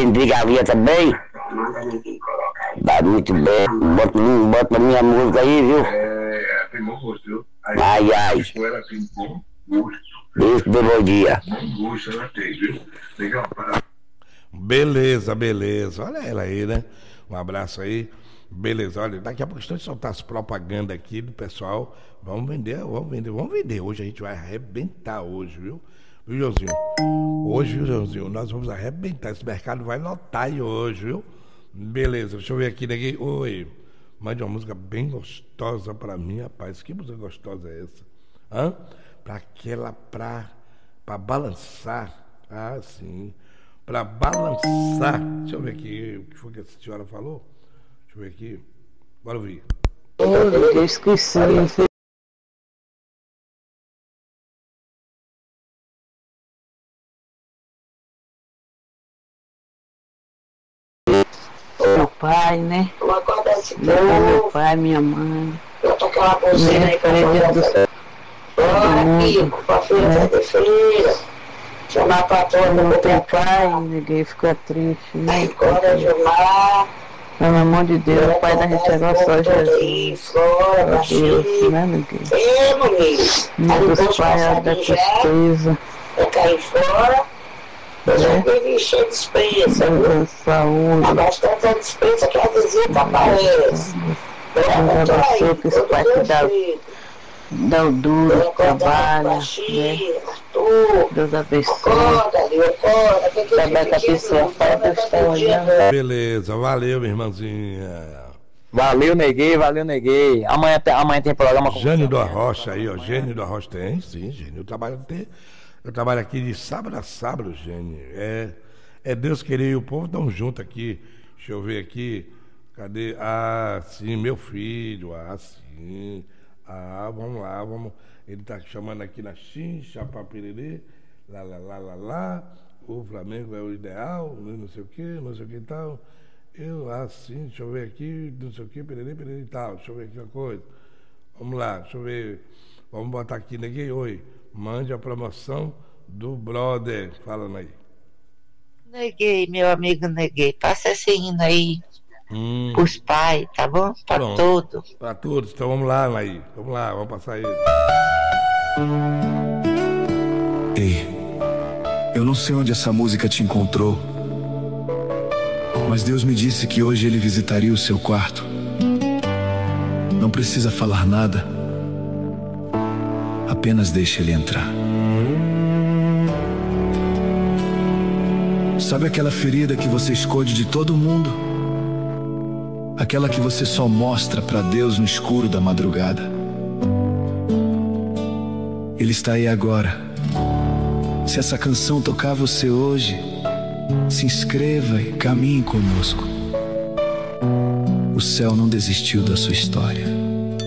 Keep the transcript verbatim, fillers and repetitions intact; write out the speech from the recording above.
de Gavia também. Tá muito bem. Bota, bota minha música aí, viu? É, tem bom gosto, viu? Ai, ai. Ela tem bom gosto. Deus te dê bom dia. Bom gosto ela tem, viu? Legal, para. Beleza, beleza. Olha ela aí, né? Um abraço aí. Beleza, olha, daqui a pouco estou de soltar as propagandas aqui do pessoal. Vamos vender, vamos vender, vamos vender. Hoje a gente vai arrebentar hoje, viu? Viu, Joãozinho? Hoje, viu, Joãozinho? Nós vamos arrebentar. Esse mercado vai lotar aí hoje, viu? Beleza, deixa eu ver aqui, neguinho. Oi, mande uma música bem gostosa pra mim, rapaz. Que música gostosa é essa? Hã? Pra aquela, pra, pra balançar. Ah, sim. Pra balançar. Deixa eu ver aqui o que foi que a senhora falou. Deixa eu ver aqui. Bora ouvir. Eu esqueci. Meu pai, né? Meu pai, minha mãe. Eu tô com aquela pulseira aí pra fazer. Bora, Pico, pra feira, vai ter feira. Chamar a patroa Não pra tem botar pai, pai. ninguém fica triste, né? Acorda, Gilmar. Pelo amor de Deus, o pai da gente é só Jesus. Flora, Meu Deus, Baixinho. né, ninguém? É, menino. Muitos pais é da tristeza, Vai cair fora. Eu já vivi cheio de dispensa. da saúde. Mas tanta dispensa que a visita aparece. Deus abençoe que esse pai que dá, dá o duro, trabalha, né? Deus abençoe. Acorda, ali, acorda. Que que Também que a pessoa faz, Deus está olhando. Beleza, valeu, minha irmãzinha. Valeu, neguei, valeu, neguei. Amanhã, tem- amanhã tem programa com Gênio você. do Arrocha aí, ó. Gênio do Arrocha tem, sim, Gênio. Eu trabalho, tem, eu trabalho aqui de sábado a sábado, Gênio. É, é Deus querer e o povo estão junto aqui. Deixa eu ver aqui. Cadê? Ah, sim, meu filho. Ah, sim. Ah, vamos lá, vamos. Ele tá chamando aqui na Xincha, Papiriri. Lá, lá, lá, lá, lá. O Flamengo é o ideal, não sei o que, não sei o que e tal. Eu, ah, sim, deixa eu ver aqui, não sei o que, perere, perere e tal. Deixa eu ver aqui uma coisa. Vamos lá, deixa eu ver. Vamos botar aqui, neguei, oi. Mande a promoção do brother. Falando aí. Neguei, meu amigo Neguei. Passa esse hino aí Hum, pros pais, tá bom? Pra Pronto. todos. Para todos, então vamos lá, Laí. Vamos lá, vamos passar aí. Ei, eu não sei onde essa música te encontrou, mas Deus me disse que hoje Ele visitaria o seu quarto. Não precisa falar nada, apenas deixe Ele entrar. Sabe aquela ferida que você esconde de todo mundo? Aquela que você só mostra para Deus no escuro da madrugada. Ele está aí agora. Se essa canção tocar você hoje, se inscreva e caminhe conosco. O céu não desistiu da sua história.